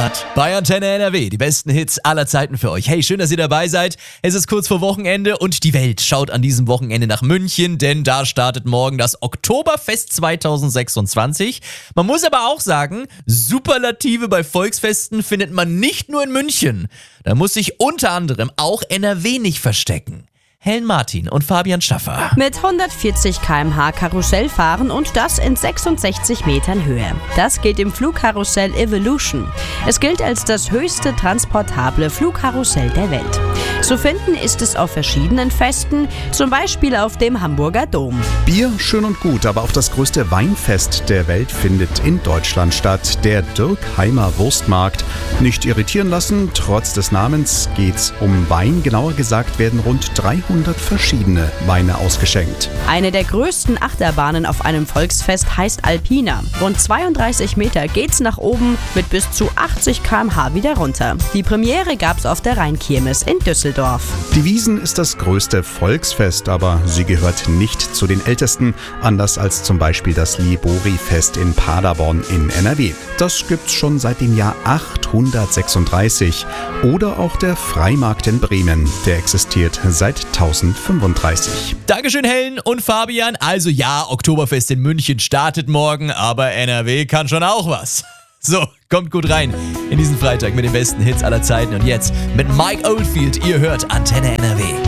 Start bei Antenne NRW. Die besten Hits aller Zeiten für euch. Hey, schön, dass ihr dabei seid. Es ist kurz vor Wochenende und die Welt schaut an diesem Wochenende nach München, denn da startet morgen das Oktoberfest 2026. Man muss aber auch sagen, Superlative bei Volksfesten findet man nicht nur in München. Da muss sich unter anderem auch NRW nicht verstecken. Helen Martin und Fabian Schaffer. Mit 140 km/h Karussell fahren und das in 66 Metern Höhe. Das gilt im Flugkarussell Evolution. Es gilt als das höchste transportable Flugkarussell der Welt. Zu finden ist es auf verschiedenen Festen, zum Beispiel auf dem Hamburger Dom. Bier, schön und gut, aber auch das größte Weinfest der Welt findet in Deutschland statt, der Dürkheimer Wurstmarkt. Nicht irritieren lassen, trotz des Namens geht's um Wein. Genauer gesagt werden rund 300 verschiedene Weine ausgeschenkt. Eine der größten Achterbahnen auf einem Volksfest heißt Alpina. Rund 32 Meter geht's nach oben, mit bis zu 80 km/h wieder runter. Die Premiere gab's auf der Rheinkirmes in Düsseldorf. Die Wiesn ist das größte Volksfest, aber sie gehört nicht zu den ältesten, anders als zum Beispiel das Libori-Fest in Paderborn in NRW. Das gibt's schon seit dem Jahr 836. Oder auch der Freimarkt in Bremen, der existiert seit 1035. Dankeschön, Helen und Fabian. Also ja, Oktoberfest in München startet morgen, aber NRW kann schon auch was. So, kommt gut rein in diesen Freitag mit den besten Hits aller Zeiten. Und jetzt mit Mike Oldfield. Ihr hört Antenne NRW.